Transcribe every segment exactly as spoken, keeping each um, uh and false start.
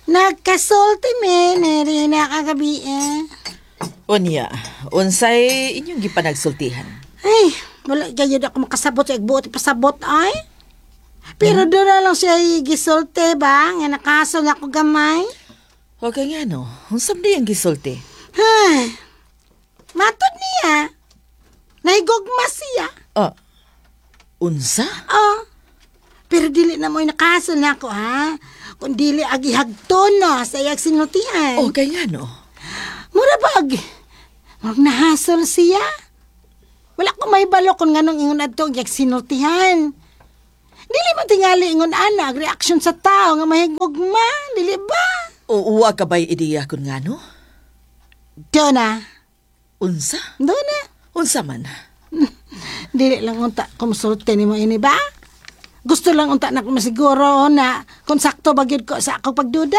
Nagkasulti me, nari na kagabi eh. Unya, unsay inyong gipanagsultihan? Ay, wala gayod ako makasabot sa igbuot pasabot ay. Pero doon na lang siya gisulti ba? Nga nakasol ako gamay. O kay nga no, unsam di ang gisulti? Ay, matod niya. Naigugma siya. Ah, unsa? Oh, pero dili na mo'y nakasol na ako ha. Kung dili agi hagton no, sa iyag sinultihan. O kay nga no. Mura bag. Murag nahasol siya. Wala ko may balo kung nganong ingon adto iyag sinultihan. Dili man tingali ingon ana ag reaksyon sa tao nga mahigugma, dili ba? O uwa ka ba'y ideya kun nga no? Diyo na. Unsa? Doon na. Unsa man? Dili lang unta kumusulti ni mo ini ba? Gusto lang unta na ko masiguro na kung sakto ba gyud ko sa akong pagduda.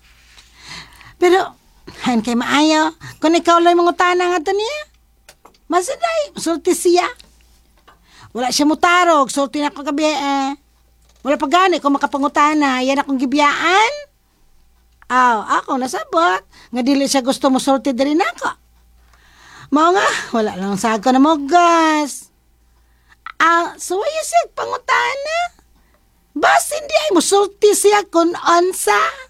Pero, han kay maayo, kung ikaw lang mangutana nga to niya, masaday, sulti siya. Wala siya mutarog, sulti na ko gabi eh. Wala pa gani kung makapangutana, yan akong gibiyaan. Aw, ako nasabot, nga dili siya gusto mo sulti diri na ako. Mao nga, wala lang sa ako na mogas. Ah, so why you siya pangutana? Bas hindi ay musulti siya kung onsa.